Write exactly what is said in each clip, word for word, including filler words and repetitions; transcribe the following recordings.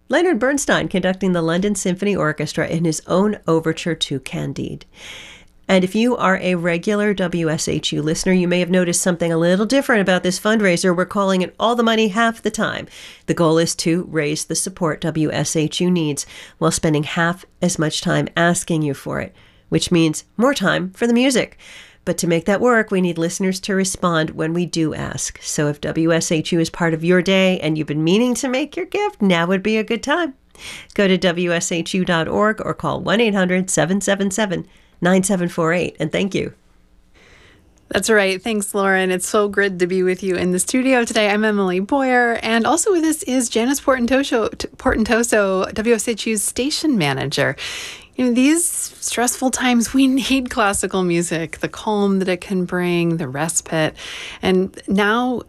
Leonard Bernstein conducting the London Symphony Orchestra in his own overture to Candide. And if you are a regular W S H U listener, you may have noticed something a little different about this fundraiser. We're calling it All the Money Half the Time. The goal is to raise the support W S H U needs while spending half as much time asking you for it, which means more time for the music. But to make that work, we need listeners to respond when we do ask. So if W S H U is part of your day and you've been meaning to make your gift, now would be a good time. Go to W S H U dot org or call one eight hundred seven seven seven nine seven four eight. And thank you. That's right. Thanks, Lauren. It's so good to be with you in the studio today. I'm Emily Boyer, and also with us is Janice Portentoso, Portentoso W S H U's station manager. You know, these stressful times, we need classical music, the calm that it can bring, the respite, and now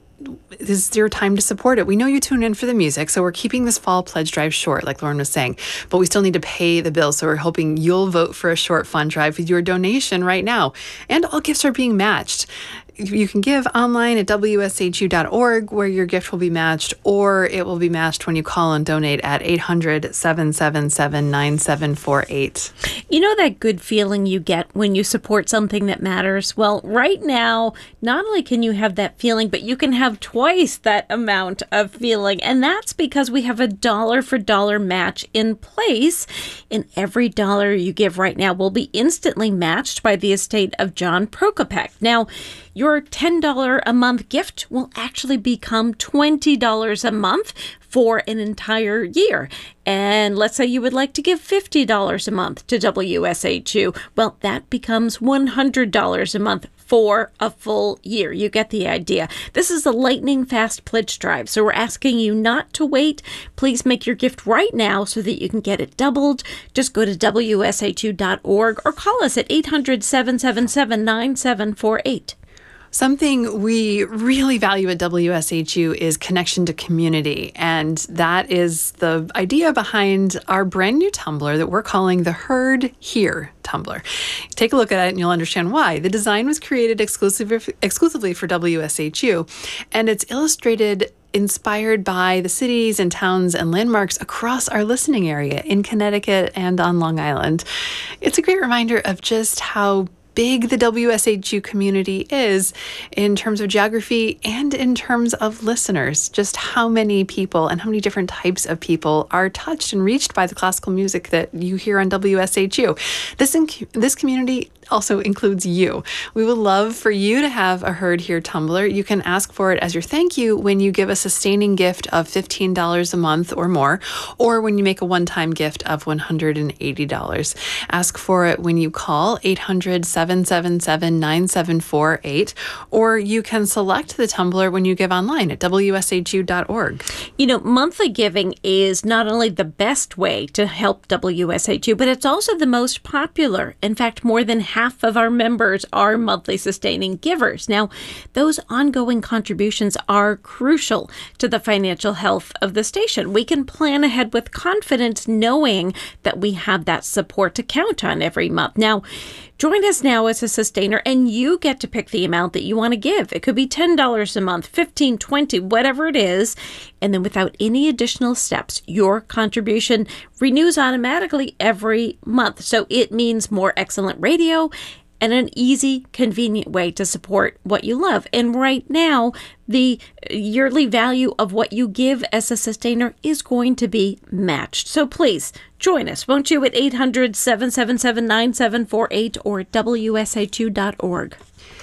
is your time to support it. We know you tune in for the music, so we're keeping this fall pledge drive short, like Lauren was saying, but we still need to pay the bills, so we're hoping you'll vote for a short fund drive with your donation right now. And all gifts are being matched. You can give online at W S H U dot org, where your gift will be matched, or it will be matched when you call and donate at eight hundred seven seven seven nine seven four eight. You know that good feeling you get when you support something that matters? Well, right now, not only can you have that feeling, but you can have twice that amount of feeling. And that's because we have a dollar for dollar match in place. And every dollar you give right now will be instantly matched by the estate of John Prokopec. Now, your ten dollars a month gift will actually become twenty dollars a month for an entire year. And let's say you would like to give fifty dollars a month to W S H U. Well, that becomes one hundred dollars a month for a full year. You get the idea. This is a lightning fast pledge drive, so we're asking you not to wait. Please make your gift right now so that you can get it doubled. Just go to W S H U dot org or call us at eight hundred seven seven seven nine seven four eight. Something we really value at W S H U is connection to community, and that is the idea behind our brand new tumbler that we're calling the Heard Here tumbler. Take a look at it and you'll understand why. The design was created exclusive, exclusively for W S H U, and it's illustrated inspired by the cities and towns and landmarks across our listening area in Connecticut and on Long Island. It's a great reminder of just how big the W S H U community is in terms of geography and in terms of listeners, just how many people and how many different types of people are touched and reached by the classical music that you hear on W S H U. This, inc- this community also includes you. We would love for you to have a Heard Here tumbler. You can ask for it as your thank you when you give a sustaining gift of fifteen dollars a month or more, or when you make a one-time gift of one hundred eighty dollars. Ask for it when you call eight hundred seven seven seven nine seven four eight, or you can select the tumbler when you give online at W S H U dot org. You know, monthly giving is not only the best way to help W S H U, but it's also the most popular. In fact, more than half of our members are monthly sustaining givers. Now, those ongoing contributions are crucial to the financial health of the station. We can plan ahead with confidence knowing that we have that support to count on every month. Now, join us now as a sustainer, and you get to pick the amount that you want to give. It could be ten dollars a month, fifteen dollars, twenty dollars, whatever it is. And then without any additional steps, your contribution renews automatically every month. So it means more excellent radio and an easy, convenient way to support what you love. And right now, the yearly value of what you give as a sustainer is going to be matched. So please join us, won't you, at eight hundred seven seven seven nine seven four eight or W S H U dot org.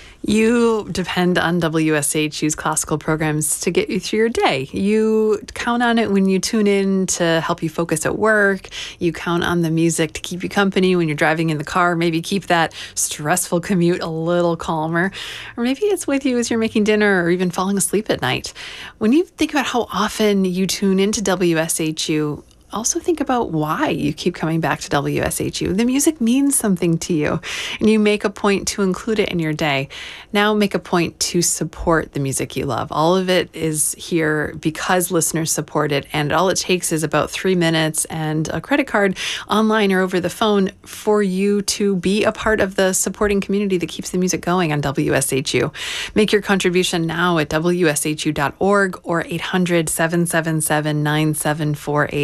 You depend on W S H U's classical programs to get you through your day. You count on it when you tune in to help you focus at work. You count on the music to keep you company when you're driving in the car, maybe keep that stressful commute a little calmer. Or maybe it's with you as you're making dinner or even falling asleep at night. When you think about how often you tune into W S H U, also think about why you keep coming back to W S H U. The music means something to you, and you make a point to include it in your day. Now make a point to support the music you love. All of it is here because listeners support it, and all it takes is about three minutes and a credit card online or over the phone for you to be a part of the supporting community that keeps the music going on W S H U. Make your contribution now at W S H U dot org or eight hundred seven seven seven nine seven four eight.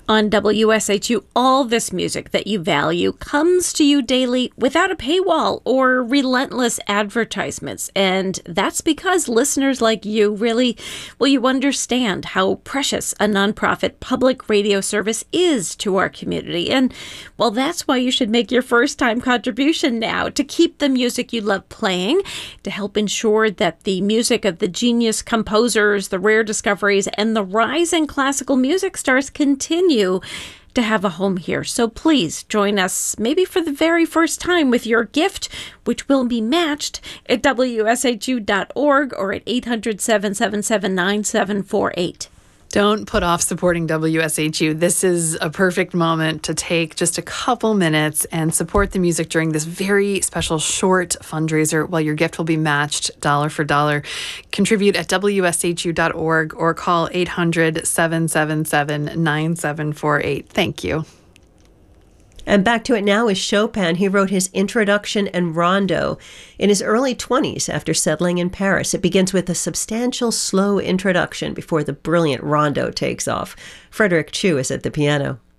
On W S H U, all this music that you value comes to you daily without a paywall or relentless advertisements. And that's because listeners like you really, well, you understand how precious a nonprofit public radio service is to our community. And, well, that's why you should make your first-time contribution now to keep the music you love playing, to help ensure that the music of the genius composers, the rare discoveries, and the rising classical music stars continue to have a home here. So please join us, maybe for the very first time, with your gift, which will be matched at W S H U dot org or at eight hundred, seven seven seven, nine seven four eight. Don't put off supporting W S H U. This is a perfect moment to take just a couple minutes and support the music during this very special short fundraiser while your gift will be matched dollar for dollar. Contribute at W S H U dot org or call eight hundred, seven seven seven, nine seven four eight. Thank you. And back to it now is Chopin. He wrote his introduction and rondo in his early twenties after settling in Paris. It begins with a substantial, slow introduction before the brilliant rondo takes off. Frederick Chu is at the piano.